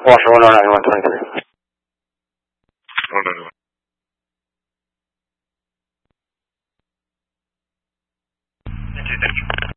10 no arriva 33. Non arriva. Niente di terzo.